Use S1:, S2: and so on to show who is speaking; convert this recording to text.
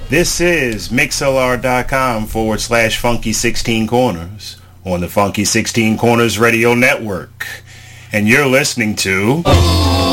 S1: This is mixlr.com/funky16corners on the Funky 16 Corners Radio Network. And you're listening to...